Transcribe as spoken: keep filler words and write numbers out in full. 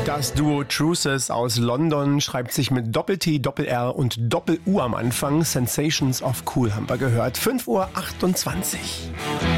Das Duo Truces aus London schreibt sich mit Doppel-T, Doppel-R und Doppel-U am Anfang. Sensations of Cool haben wir gehört. fünf Uhr achtundzwanzig.